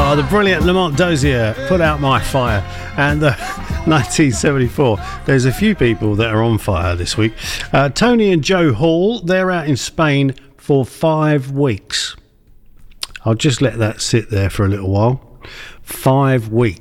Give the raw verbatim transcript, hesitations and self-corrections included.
Oh, the brilliant Lamont Dozier, Put Out My Fire. And uh, nineteen seventy-four. There's a few people that are on fire this week. Uh, Tony and Joe Hall, they're out in Spain for five weeks. I'll just let that sit there for a little while. Five weeks.